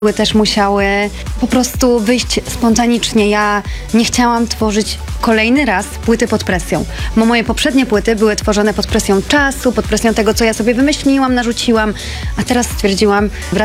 też musiały po prostu wyjść spontanicznie. Ja nie chciałam tworzyć kolejny raz płyty pod presją, bo moje poprzednie płyty były tworzone pod presją czasu, pod presją tego, co ja sobie wymyśliłam, narzuciłam, a teraz stwierdziłam,